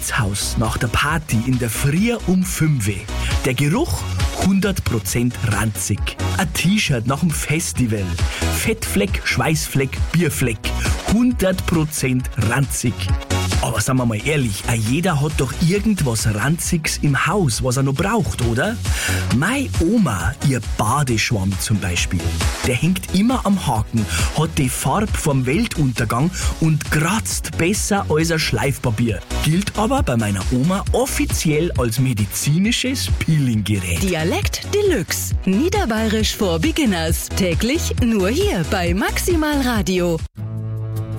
Wirtshaus nach der Party in der Früh um 5 Uhr. Der Geruch 100% ranzig. Ein T-Shirt nach dem Festival. Fettfleck, Schweißfleck, Bierfleck. 100% ranzig. Aber sagen wir mal ehrlich, jeder hat doch irgendwas Ranziges im Haus, was er noch braucht, oder? Meine Oma, ihr Badeschwamm zum Beispiel, der hängt immer am Haken, hat die Farbe vom Weltuntergang und kratzt besser als ein Schleifpapier. Gilt aber bei meiner Oma offiziell als medizinisches Peelinggerät. Dialekt Deluxe. Niederbayerisch for Beginners. Täglich nur hier bei Maximal Radio.